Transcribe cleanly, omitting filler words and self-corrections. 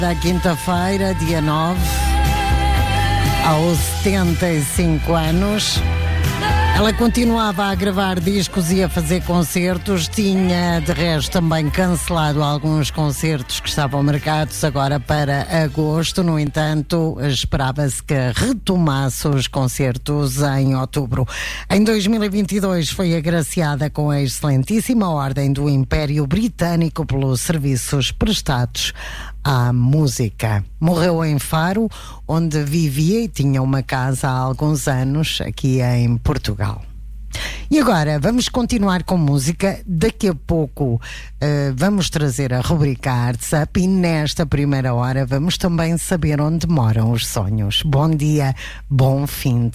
Da quinta-feira, dia 9, aos 75 anos. Ela continuava a gravar discos e a fazer concertos. Tinha, de resto, também cancelado alguns concertos que estavam marcados agora para agosto. No entanto, esperava-se que retomasse os concertos em outubro. Em 2022 foi agraciada com a excelentíssima Ordem do Império Britânico pelos serviços prestados à música. Morreu em Faro, onde vivia e tinha uma casa há alguns anos aqui em Portugal. E agora vamos continuar com música. Daqui a pouco vamos trazer a rubrica Arts Up e nesta primeira hora vamos também saber onde moram os sonhos. Bom dia, bom fim de